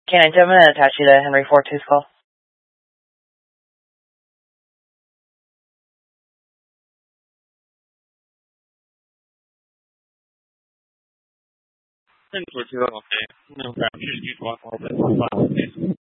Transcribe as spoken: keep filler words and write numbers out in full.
Canine two, I'm going to attach you to Henry four two's call. Henry four two, okay. No crap, just keep walking a little bit.